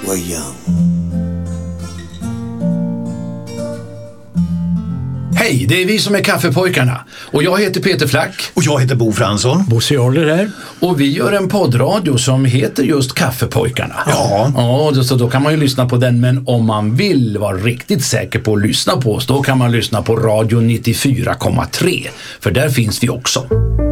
were young. Hej, det är vi som är Kaffepojkarna. Och jag heter Peter Flack. Och jag heter Bo Fransson. Bosse Jarler här. Och vi gör en poddradio som heter just Kaffepojkarna. Ja, så då kan man ju lyssna på den. Men om man vill vara riktigt säker på att lyssna på oss, då kan man lyssna på Radio 94,3. För där finns vi också.